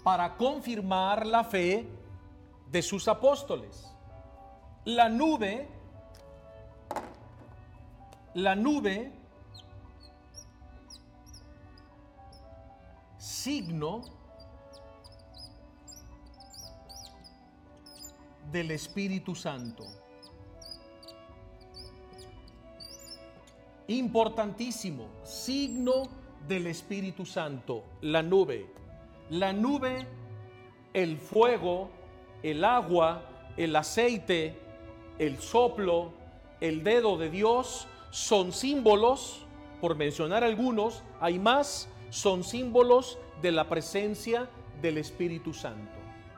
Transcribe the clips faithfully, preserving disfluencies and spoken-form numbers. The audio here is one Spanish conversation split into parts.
para confirmar la fe de sus apóstoles. La nube, la nube, signo del Espíritu Santo. Importantísimo, signo del Espíritu Santo, la nube. La nube, el fuego, el agua, el aceite, el soplo, el dedo de Dios, son símbolos, por mencionar algunos, hay más, son símbolos de la presencia del Espíritu Santo.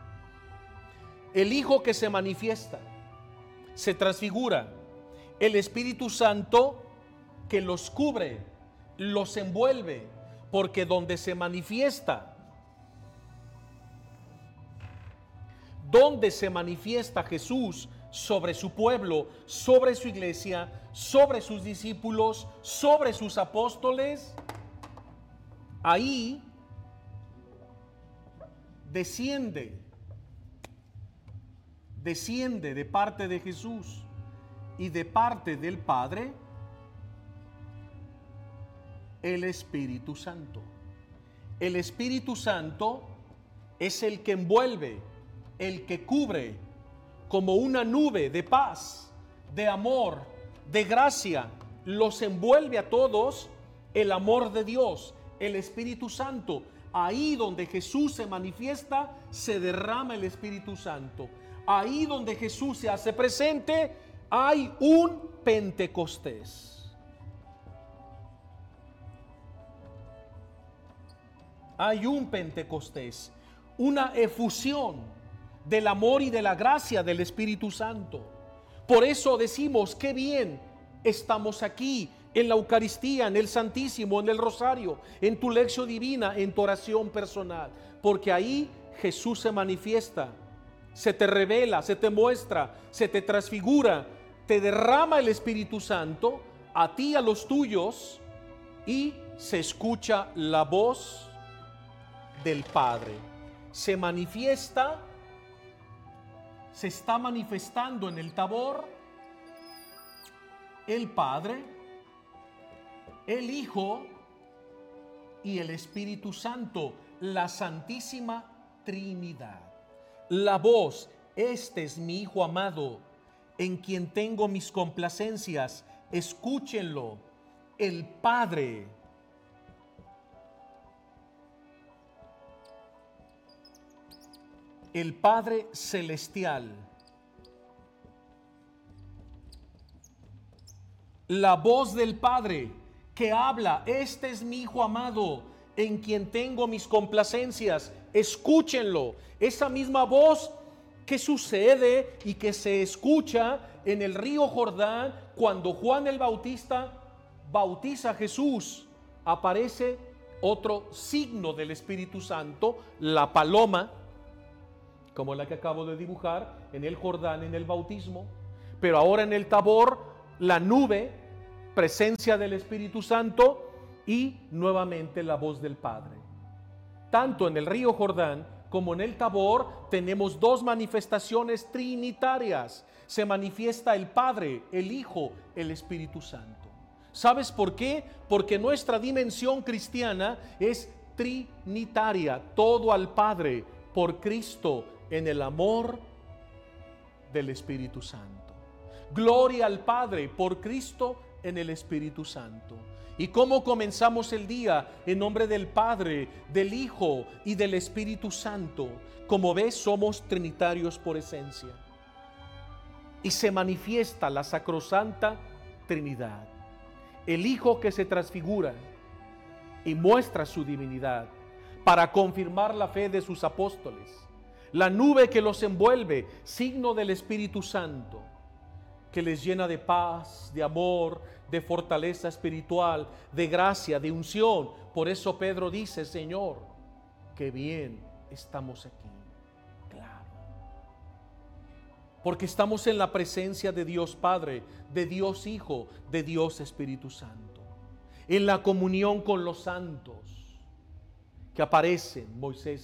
El Hijo que se manifiesta, se transfigura, el Espíritu Santo que los cubre, los envuelve, porque donde se manifiesta, donde se manifiesta Jesús sobre su pueblo, sobre su iglesia, sobre sus discípulos, sobre sus apóstoles, ahí desciende, desciende de parte de Jesús y de parte del Padre el Espíritu Santo. El Espíritu Santo es el que envuelve, el que cubre como una nube de paz, de amor, de gracia. Los envuelve a todos el amor de Dios, el Espíritu Santo. Ahí donde Jesús se manifiesta, se derrama el Espíritu Santo. Ahí donde Jesús se hace presente, hay un Pentecostés. Hay un Pentecostés, una efusión del amor y de la gracia del Espíritu Santo. Por eso decimos, qué bien estamos aquí en la Eucaristía, en el Santísimo, en el Rosario, en tu lección divina, en tu oración personal, porque ahí Jesús se manifiesta, se te revela, se te muestra, se te transfigura, te derrama el Espíritu Santo a ti, a los tuyos, y se escucha la voz del Padre. Se manifiesta, se está manifestando en el Tabor el Padre, el Hijo y el Espíritu Santo, la Santísima Trinidad. La voz, este es mi Hijo amado, en quien tengo mis complacencias, escúchenlo. El Padre, el Padre Celestial, la voz del Padre que habla, este es mi Hijo amado, en quien tengo mis complacencias, escúchenlo. Esa misma voz que sucede y que se escucha en el río Jordán cuando Juan el Bautista bautiza a Jesús, aparece otro signo del Espíritu Santo, la paloma, como la que acabo de dibujar en el Jordán, en el bautismo, pero ahora en el Tabor, la nube, presencia del Espíritu Santo y nuevamente la voz del Padre. Tanto en el río Jordán como en el Tabor tenemos dos manifestaciones trinitarias. Se manifiesta el Padre, el Hijo, el Espíritu Santo. ¿Sabes por qué? Porque nuestra dimensión cristiana es trinitaria, todo al Padre, por Cristo, en el amor del Espíritu Santo. Gloria al Padre por Cristo en el Espíritu Santo. ¿Y cómo comenzamos el día? En nombre del Padre, del Hijo y del Espíritu Santo. Como ves, somos trinitarios por esencia. Y se manifiesta la sacrosanta Trinidad. El Hijo que se transfigura y muestra su divinidad para confirmar la fe de sus apóstoles. La nube que los envuelve, signo del Espíritu Santo, que les llena de paz, de amor, de fortaleza espiritual, de gracia, de unción. Por eso Pedro dice, Señor, qué bien estamos aquí. Claro. Porque estamos en la presencia de Dios Padre, de Dios Hijo, de Dios Espíritu Santo. En la comunión con los santos que aparecen, Moisés